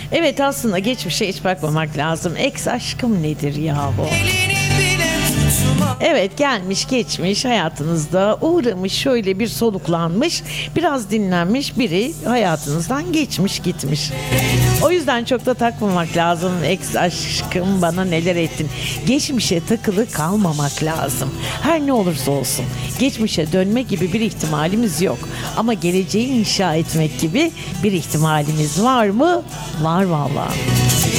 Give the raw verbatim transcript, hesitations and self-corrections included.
Evet, aslında geçmişe hiç bakmamak lazım. Ex aşkım nedir yahu? Evet, gelmiş geçmiş hayatınızda uğramış, şöyle bir soluklanmış, biraz dinlenmiş biri hayatınızdan geçmiş gitmiş. O yüzden çok da takmamak lazım. Ex aşkım bana neler ettin. Geçmişe takılı kalmamak lazım. Her ne olursa olsun. Geçmişe dönme gibi bir ihtimalimiz yok. Ama geleceği inşa etmek gibi bir ihtimalimiz var mı? Var vallahi.